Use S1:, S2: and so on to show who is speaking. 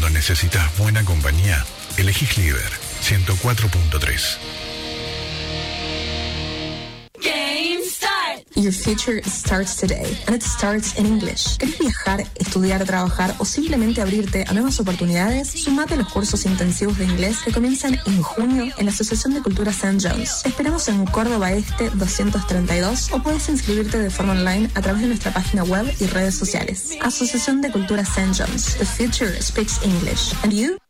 S1: Cuando necesitas buena compañía, elegís Líder 104.3.
S2: Your future starts today, and it starts in English. ¿Querés viajar, estudiar, trabajar o simplemente abrirte a nuevas oportunidades? Sumate a los cursos intensivos de inglés que comienzan en junio en la Asociación de Cultura St. John's. Te esperamos en Córdoba Este 232 o puedes inscribirte de forma online a través de nuestra página web y redes sociales. Asociación de Cultura St. John's. The future speaks English. And you?